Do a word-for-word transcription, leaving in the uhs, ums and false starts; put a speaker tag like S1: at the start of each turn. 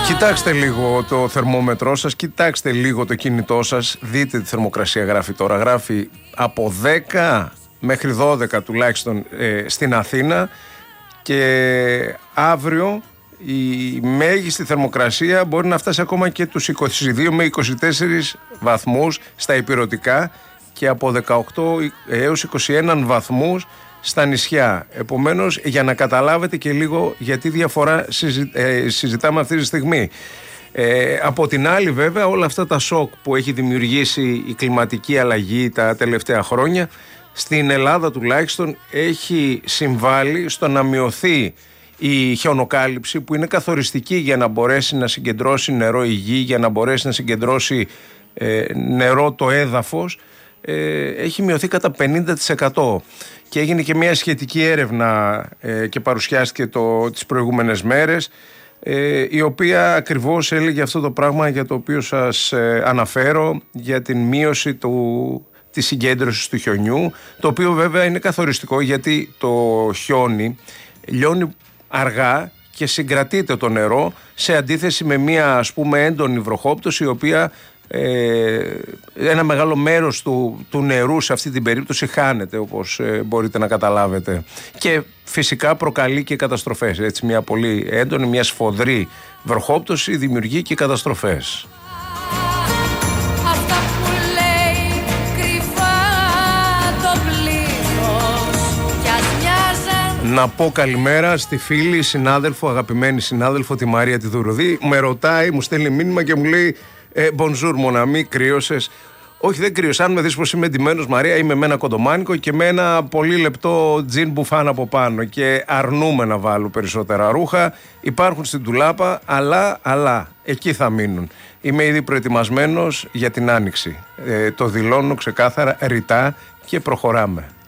S1: Κοιτάξτε λίγο το θερμόμετρό σας, κοιτάξτε λίγο το κινητό σας, δείτε τη θερμοκρασία γράφει τώρα. Γράφει από δέκα μέχρι δώδεκα τουλάχιστον ε, στην Αθήνα και αύριο η μέγιστη θερμοκρασία μπορεί να φτάσει ακόμα και τους είκοσι δύο με είκοσι τέσσερις βαθμούς στα ηπειρωτικά και από δεκαοκτώ έως είκοσι ένα βαθμούς στα νησιά. Επομένως, για να καταλάβετε και λίγο γιατί διαφορά συζη... ε, συζητάμε αυτή τη στιγμή. Ε, από την άλλη βέβαια όλα αυτά τα σοκ που έχει δημιουργήσει η κλιματική αλλαγή τα τελευταία χρόνια στην Ελλάδα τουλάχιστον έχει συμβάλει στο να μειωθεί η χιονοκάλυψη που είναι καθοριστική για να μπορέσει να συγκεντρώσει νερό η γη, για να μπορέσει να συγκεντρώσει ε, νερό το έδαφος, ε, έχει μειωθεί κατά πενήντα τοις εκατό. Και έγινε και μια σχετική έρευνα ε, και παρουσιάστηκε το, τις προηγούμενες μέρες ε, η οποία ακριβώς έλεγε αυτό το πράγμα για το οποίο σας ε, αναφέρω, για την μείωση του, της συγκέντρωσης του χιονιού, το οποίο βέβαια είναι καθοριστικό γιατί το χιόνι λιώνει αργά και συγκρατείται το νερό σε αντίθεση με μια ας πούμε έντονη βροχόπτωση η οποία ε, ένα μεγάλο μέρος του, του νερού σε αυτή την περίπτωση χάνεται, όπως ε, μπορείτε να καταλάβετε, και φυσικά προκαλεί και καταστροφές. Έτσι, μια πολύ έντονη, μια σφοδρή βροχόπτωση δημιουργεί και καταστροφές. Να πω καλημέρα στη φίλη, συνάδελφο, αγαπημένη συνάδελφο τη Μαρία τη Δουρουδή. Με ρωτάει, μου στέλνει μήνυμα και μου λέει ε, bonjour mon ami, κρύωσες? Όχι, δεν κρύωσα. Αν με δεις πως είμαι εντυμένος, Μαρία, είμαι με ένα κοντομάνικο και με ένα πολύ λεπτό τζιν μπουφάν από πάνω και αρνούμε να βάλω περισσότερα ρούχα. Υπάρχουν στην ντουλάπα, αλλά, αλλά εκεί θα μείνουν. Είμαι ήδη προετοιμασμένος για την άνοιξη. Ε, το δηλώνω ξεκάθαρα, ρητά, και προχωράμε.